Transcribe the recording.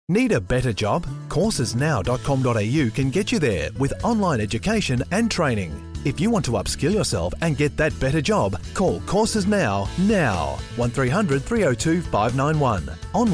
Need a better job? Coursesnow.com.au can get you there with online education and training. If you want to upskill yourself and get that better job, call Courses Now 1300 302 591. Online